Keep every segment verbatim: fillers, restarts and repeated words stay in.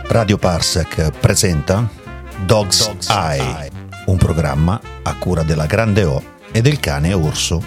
Radio Parsec presenta Dog's, Dog's Eye, Eye, un programma a cura della Grande O e del cane orso.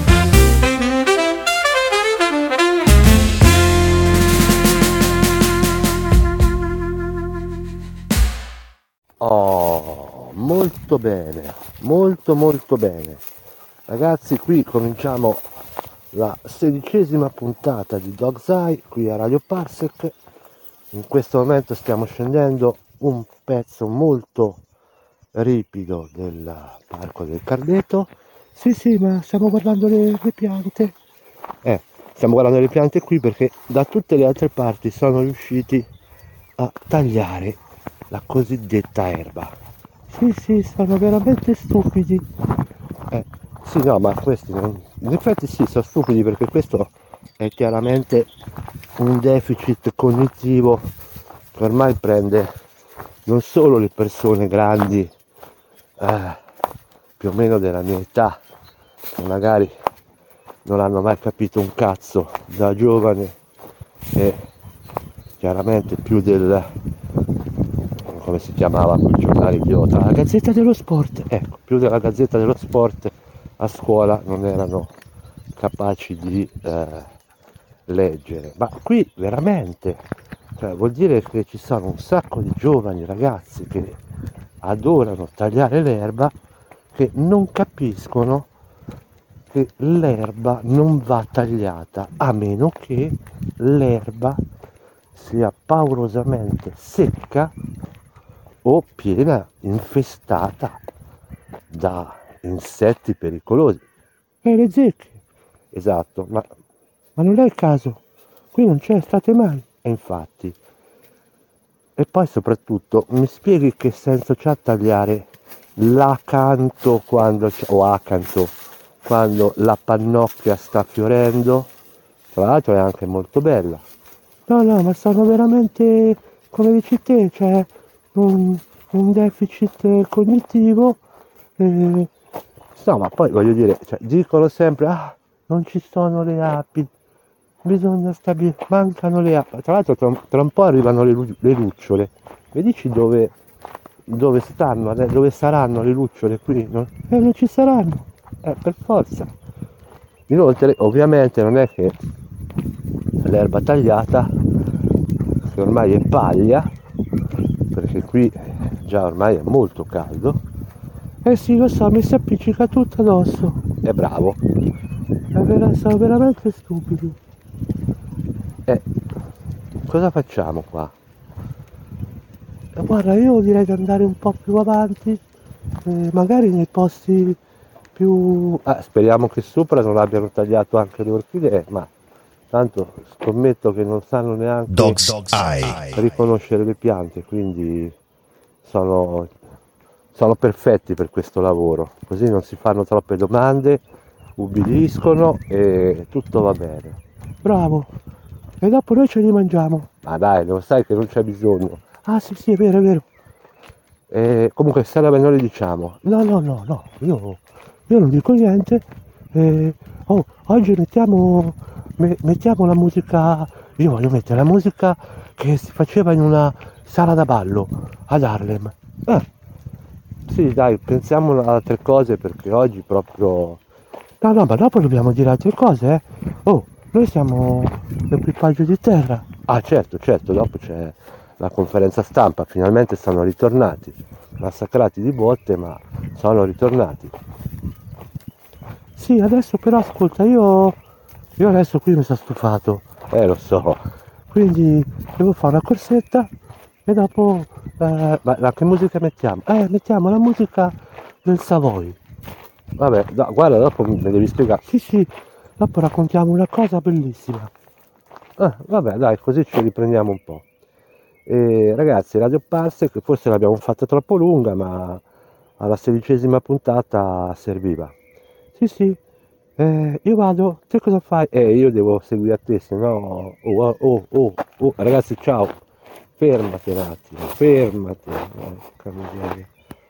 Oh, molto bene, molto molto bene. Ragazzi, qui cominciamo la sedicesima puntata di Dog's Eye qui a Radio Parsec. In questo momento stiamo scendendo un pezzo molto ripido del parco del Cardeto. Sì, sì, ma stiamo guardando le, le piante. Eh, stiamo guardando le piante qui perché da tutte le altre parti sono riusciti a tagliare la cosiddetta erba. Sì, sì, sono veramente stupidi. Eh, sì, no, ma questi non... in effetti sì, sono stupidi perché questo è chiaramente un deficit cognitivo che ormai prende non solo le persone grandi, eh, più o meno della mia età, che magari non hanno mai capito un cazzo da giovane, e chiaramente più del, come si chiamava quel giornale idiota, la Gazzetta dello Sport, ecco, più della Gazzetta dello Sport a scuola non erano capaci di eh, leggere. Ma qui veramente, cioè, vuol dire che ci sono un sacco di giovani ragazzi che adorano tagliare l'erba, che non capiscono che l'erba non va tagliata a meno che l'erba sia paurosamente secca o piena, infestata da insetti pericolosi. E le zecche, esatto, ma, ma non è il caso, qui non c'è state mai. E infatti, e poi soprattutto mi spieghi che senso c'ha tagliare l'acanto quando c'è, o acanto quando la pannocchia sta fiorendo? Tra l'altro è anche molto bella. No, no, ma sono veramente, come dici te, cioè un, un deficit cognitivo. Eh, no, ma poi voglio dire, cioè, dicono sempre, ah, non ci sono le api, bisogna stabilire, mancano le api. Tra l'altro tra, tra un po' arrivano le, le lucciole. Mi dici dove, dove stanno, dove saranno le lucciole qui? No? Eh, non ci saranno, eh, per forza. Inoltre, ovviamente non è che l'erba tagliata, che ormai è paglia, perché qui già ormai è molto caldo, eh sì, lo so, mi si appiccica tutto addosso. È bravo. È vera, sono veramente stupidi. Eh, cosa facciamo qua? Eh, guarda, io direi di andare un po' più avanti, eh, magari nei posti più... Ah, speriamo che sopra non abbiano tagliato anche le orchidee, ma tanto scommetto che non sanno neanche Dog's, Dog's Eye. riconoscere le piante, quindi sono... sono perfetti per questo lavoro, così non si fanno troppe domande, ubbidiscono e tutto va bene. Bravo, e dopo noi ce li mangiamo. Ma dai, lo sai che non c'è bisogno. Ah sì sì, è vero, è vero. E comunque se la non le diciamo. No, no, no, no, io, io non dico niente. E, oh, oggi mettiamo, me, mettiamo la musica, io voglio mettere la musica che si faceva in una sala da ballo ad Harlem. Eh. Sì, dai, pensiamo ad altre cose perché oggi proprio... No, no, ma dopo dobbiamo dire altre cose, eh. Oh, noi siamo l'equipaggio di terra. Ah, certo, certo, dopo c'è la conferenza stampa, finalmente sono ritornati. Massacrati di botte, ma sono ritornati. Sì, adesso però, ascolta, io... Io adesso qui mi sono stufato. Eh, lo so. Quindi devo fare una corsetta e dopo... Eh, ma, ma che musica mettiamo? Eh, mettiamo la musica del Savoy. Vabbè, no, guarda, dopo mi devi spiegare. Sì, sì, dopo raccontiamo una cosa bellissima. Ah, vabbè, dai, così ci riprendiamo un po'. E, ragazzi, Radio Parsec, forse l'abbiamo fatta troppo lunga, ma alla sedicesima puntata serviva. Sì, sì, eh, io vado, te cosa fai? Eh, io devo seguire a te, se no... Oh, oh, oh, oh, ragazzi, ciao. Fermati un attimo, fermati, porca miseria.